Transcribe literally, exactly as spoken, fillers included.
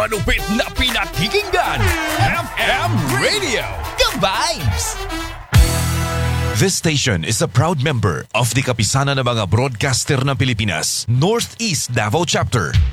malupit na pinakikinggan. F M Radio, The Vibes! This station is a proud member of the Kapisanan ng mga Broadcaster ng Pilipinas, Northeast Davao Chapter.